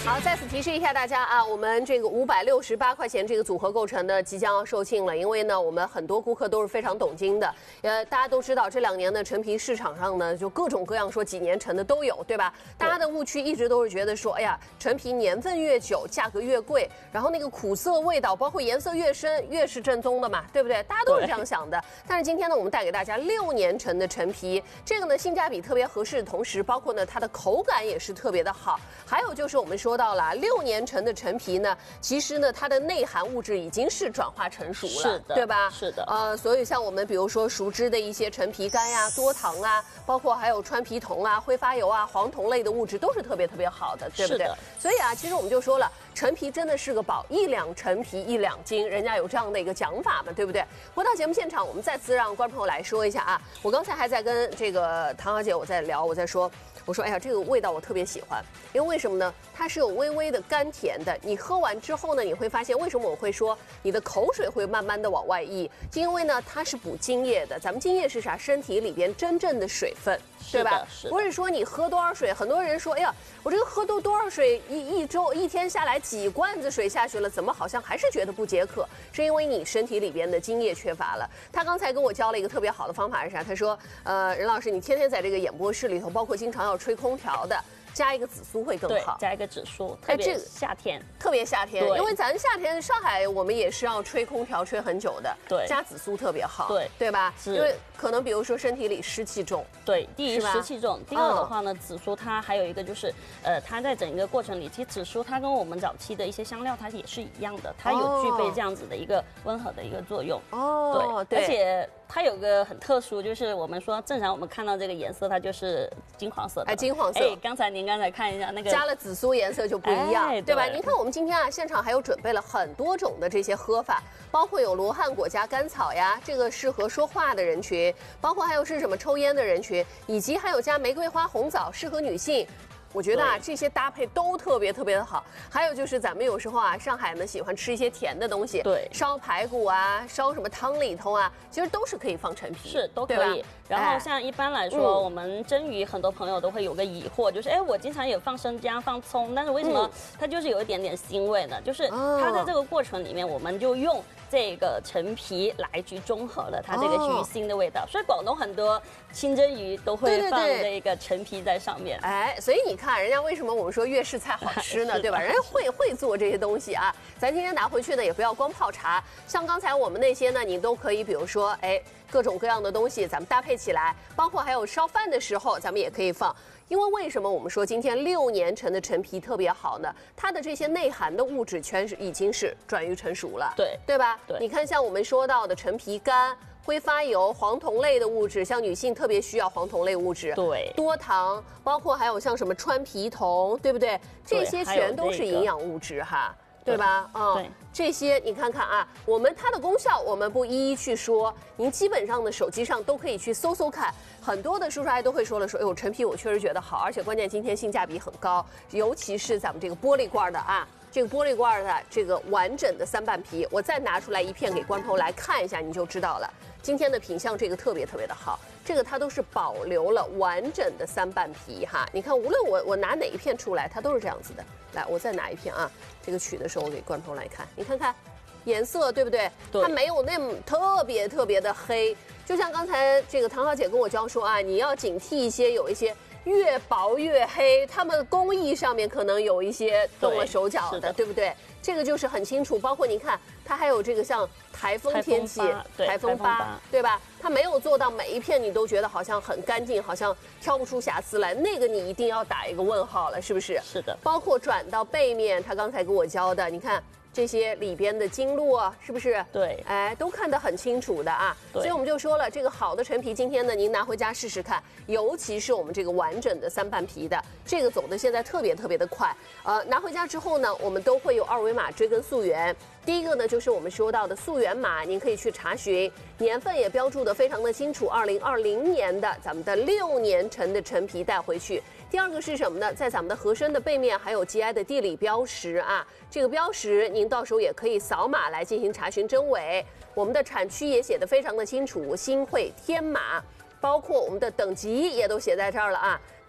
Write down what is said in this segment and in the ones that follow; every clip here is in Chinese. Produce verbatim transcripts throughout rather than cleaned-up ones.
好，再次提示一下大家啊，我们这个五百六十八块钱这个组合构成的即将要售罄了，因为呢，我们很多顾客都是非常懂金的。呃，大家都知道这两年的陈皮市场上呢，就各种各样说几年陈的都有，对吧？大家的误区一直都是觉得说，哎呀，陈皮年份越久，价格越贵，然后那个苦涩味道，包括颜色越深，越是正宗的嘛，对不对？大家都是这样想的。但是今天呢，我们带给大家六年陈的陈皮，这个呢性价比特别合适的同时，包括呢它的口感也是特别的好。还有就是我们说到了六年陈的陈皮呢，其实呢它的内含物质已经是转化成熟了， 是的， 对吧？ 是的。 呃，所以像我们比如说熟知的一些陈皮苷呀、多糖啊，包括还有川皮酮啊、挥发油啊、黄酮类的物质都是特别特别好的，对不对？所以啊，其实我们就说了，陈皮真的是个宝，一两陈皮一两斤，人家有这样的一个讲法嘛，对不对？回到节目现场，我们再次让观众朋友来说一下啊，我刚才还在跟这个唐小姐我在聊，我在说。我说，哎呀，这个味道我特别喜欢，因为为什么呢？它是有微微的甘甜的。你喝完之后呢，你会发现为什么我会说你的口水会慢慢的往外溢，就因为呢，它是补津液的。咱们津液是啥？身体里边真正的水分，对吧？不是说你喝多少水，很多人说，哎呀，我这个喝多多少水，一一周一天下来几罐子水下去了，怎么好像还是觉得不解渴？是因为你身体里边的津液缺乏了。他刚才跟我教了一个特别好的方法是啥？他说，呃，任老师，你天天在这个演播室里头，包括经常要吹空调的，加一个紫苏会更好。 对，加一个紫苏，特别夏天， 特别夏天，因为咱夏天上海我们也是要吹空调吹很久的， 对， 加紫苏特别好， 对， 对吧？因为可能比如说身体里湿气重， 对，第一湿气重，第二的话呢，紫苏它还有一个就是，呃，它在整个过程里，其实紫苏它跟我们早期的一些香料它也是一样的，它有具备这样子的一个温和的一个作用， 哦， 对，而且。它有个很特殊，就是我们说正常我们看到这个颜色，它就是金黄色的。 哎，金黄色。 哎，刚才您刚才看一下那个加了紫苏颜色就不一样，哎、对吧？您看我们今天啊，现场还有准备了很多种的这些喝法，包括有罗汉果加甘草呀，这个适合说话的人群，包括还有是什么抽烟的人群，以及还有加玫瑰花红枣，适合女性。我觉得啊，这些搭配都特别特别的好。还有就是咱们有时候啊，上海呢喜欢吃一些甜的东西，对，烧排骨啊，烧什么汤里头啊，其实都是可以放陈皮， 是都可以。然后像一般来说，哎、我们蒸鱼很多朋友都会有个疑惑，就是哎，我经常有放生姜、放葱，但是为什么它就是有一点点腥味呢？就是它在这个过程里面，我们就用这个陈皮来去中和了它这个鱼腥的味道。所以广东很多清蒸鱼都会放这个陈皮在上面。 哎，所以你看。看人家为什么我们说粤式菜好吃呢，对吧？人家会会做这些东西啊。咱今天拿回去呢，也不要光泡茶，像刚才我们那些呢，你都可以，比如说，哎，各种各样的东西，咱们搭配起来，包括还有烧饭的时候，咱们也可以放。因为为什么我们说今天六年陈的陈皮特别好呢？它的这些内含的物质全是已经是转于成熟了， 对对吧？ 对， 你看像我们说到的陈皮苷。挥发油、黄酮类的物质，像女性特别需要黄酮类物质， 对， 多糖，包括还有像什么川皮酮，对不对？这些全都是营养物质哈，对吧？ 嗯，对， 这些你看看啊，我们它的功效我们不一一去说，您基本上的手机上都可以去搜搜看，很多的叔叔阿姨都会说了说，哎呦，陈皮我确实觉得好，而且关键今天性价比很高，尤其是咱们这个玻璃罐的啊。这个玻璃罐的这个完整的三瓣皮，我再拿出来一片给观众来看一下，你就知道了。今天的品相这个特别特别的好，这个它都是保留了完整的三瓣皮哈。你看，无论我我拿哪一片出来，它都是这样子的。来，我再拿一片啊，这个取的时候我给观众来看，你看看颜色对不对？对，它没有那么特别特别的黑。就像刚才这个唐小姐跟我教说啊，你要警惕一些有一些。越薄越黑，他们工艺上面可能有一些动了手脚的， 对, 对不对？这个就是很清楚。包括你看，它还有这个像台风天气，台风疤，对吧？它没有做到每一片你都觉得好像很干净，好像挑不出瑕疵来，那个你一定要打一个问号了，是不是？ 是的。 包括转到背面，他刚才给我教的，你看。这些里边的经络啊，是不是？ 对， 哎，都看得很清楚的啊。所以我们就说了，这个好的陈皮，今天呢，您拿回家试试看，尤其是我们这个完整的三瓣皮的，这个走的现在特别特别的快。呃，拿回家之后呢，我们都会有二维码追根溯源。第一个呢，就是我们说到的溯源码，您可以去查询，年份也标注的非常的清楚，二零二零年的咱们的六年陈的陈皮带回去。第二个是什么呢？在咱们的盒身的背面还有 G I 的地理标识啊，这个标识您到时候也可以扫码来进行查询真伪。我们的产区也写得非常的清楚，新会天码，包括我们的等级也都写在这儿了啊。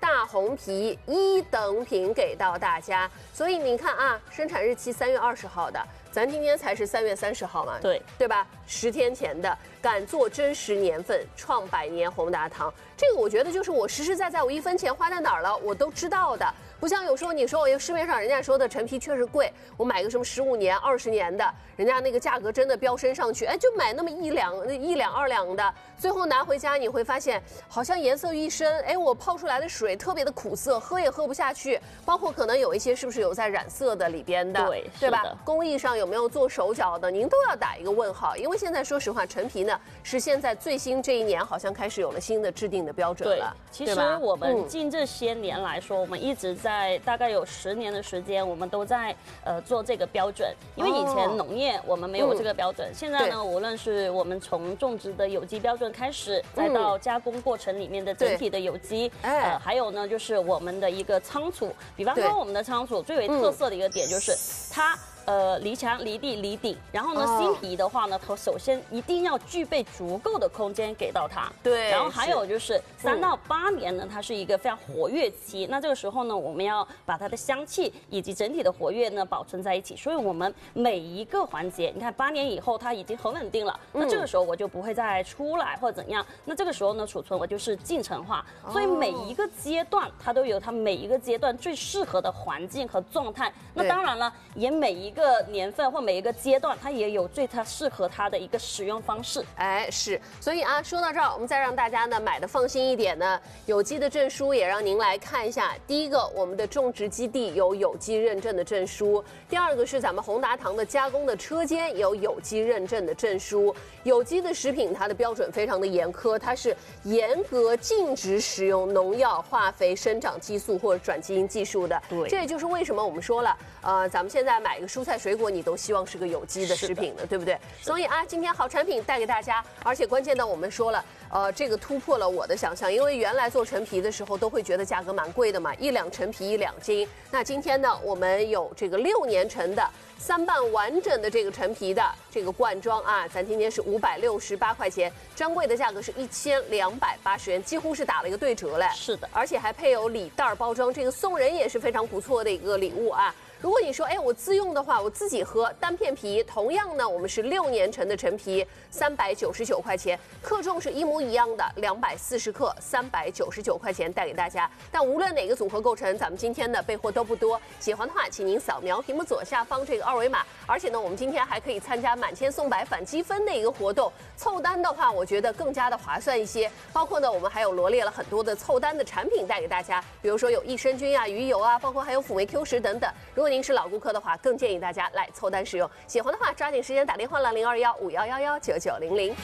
大红皮一等品给到大家。所以您看啊，生产日期三月二十号的。咱今天才是三月三十号嘛， 对对吧？十天前的，敢做真实年份，创百年宏达堂，这个我觉得就是我实实在在，我一分钱花在哪儿了，我都知道的。不像有时候你说我市面上人家说的陈皮确实贵，我买个什么十五年、二十年的，人家那个价格真的飙升上去，哎，就买那么一两、一两二两的，最后拿回家你会发现，好像颜色一深，哎，我泡出来的水特别的苦涩，喝也喝不下去，包括可能有一些是不是有在染色的里边的， 对， 对吧？工艺上有没有做手脚的，您都要打一个问号，因为现在说实话，陈皮呢是现在最新这一年好像开始有了新的制定的标准了。 其实我们近这些年来说，我们一直在大概有十年的时间，我们都在呃做这个标准。因为以前农业我们没有这个标准，现在呢，无论是我们从种植的有机标准开始，再到加工过程里面的整体的有机，呃，还有呢就是我们的一个仓储，比方说我们的仓储最为特色的一个点就是它。呃，离墙、离地、离顶，然后呢，新皮的话呢，它首先一定要具备足够的空间给到它。 对。 然后还有就是三到八年呢，它是一个非常活跃期。那这个时候呢，我们要把它的香气以及整体的活跃呢保存在一起。所以我们每一个环节，你看八年以后它已经很稳定了，那这个时候我就不会再出来或者怎样。那这个时候呢，储存我就是进程化。所以每一个阶段它都有它每一个阶段最适合的环境和状态。那当然了，也每一个。一个年份或每一个阶段，它也有最它适合它的一个使用方式。 哎，是，所以啊，说到这儿，我们再让大家呢买的放心一点呢，有机的证书也让您来看一下。第一个，我们的种植基地有有机认证的证书；第二个是咱们宏达堂的加工的车间有有机认证的证书。有机的食品它的标准非常的严苛，它是严格禁止使用农药、化肥、生长激素或者转基因技术的。 对， 这也就是为什么我们说了，呃，咱们现在买一个蔬菜水果，你都希望是个有机的食品的，对不对？所以啊，今天好产品带给大家，而且关键的我们说了，呃，这个突破了我的想象，因为原来做陈皮的时候都会觉得价格蛮贵的嘛，一两陈皮一两斤。那今天呢，我们有这个六年陈的三瓣完整的这个陈皮的这个罐装啊，咱今天是五百六十八块钱，专柜的价格是一千两百八十元，几乎是打了一个对折嘞。 是的， 而且还配有礼袋包装，这个送人也是非常不错的一个礼物啊。如果你说，哎，我自用的话，我自己喝单片皮，同样呢，我们是六年陈的陈皮，三百九十九块钱，克重是一模一样的，两百四十克，三百九十九块钱带给大家。但无论哪个组合构成，咱们今天的备货都不多。喜欢的话，请您扫描屏幕左下方这个二维码。而且呢，我们今天还可以参加满千送百返积分的一个活动，凑单的话，我觉得更加的划算一些。包括呢，我们还有罗列了很多的凑单的产品带给大家，比如说有益生菌啊、鱼油啊，包括还有辅酶 Q 十等等。如果您是老顾客的话，更建议大家来凑单使用。喜欢的话，抓紧时间打电话了，零二幺五幺幺幺九九零零。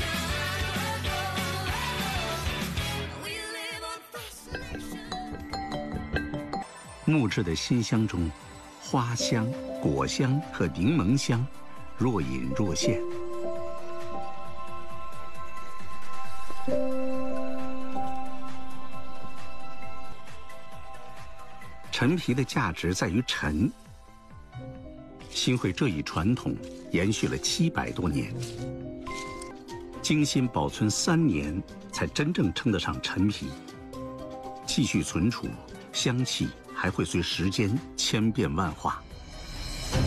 木质的馨香中，花香、果香和柠檬香若隐若现。陈皮的价值在于陈。新会这一传统延续了七百多年，精心保存三年，才真正称得上陈皮。继续存储，香气还会随时间千变万化。